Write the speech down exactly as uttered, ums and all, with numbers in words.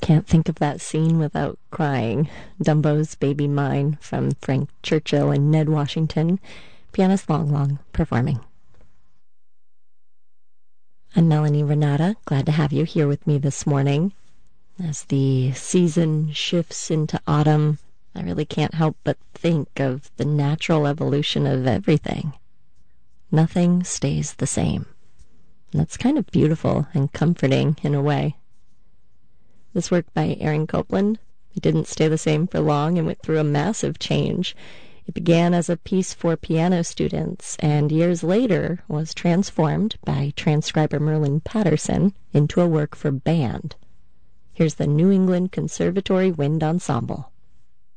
Can't think of that scene without crying. Dumbo's Baby Mine from Frank Churchill and Ned Washington. Pianist Long Long performing. I'm Melanie Renata. Glad to have you here with me this morning. As the season shifts into autumn, I really can't help but think of the natural evolution of everything. Nothing stays the same. And that's kind of beautiful and comforting in a way. This work by Aaron Copland, it didn't stay the same for long and went through a massive change. It began as a piece for piano students and years later was transformed by transcriber Merlin Patterson into a work for band. Here's the New England Conservatory Wind Ensemble.